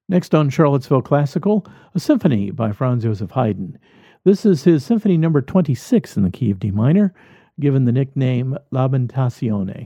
Next on Charlottesville Classical, a symphony by Franz Joseph Haydn. This is his symphony number 26 in the key of D minor, given the nickname Lamentazione.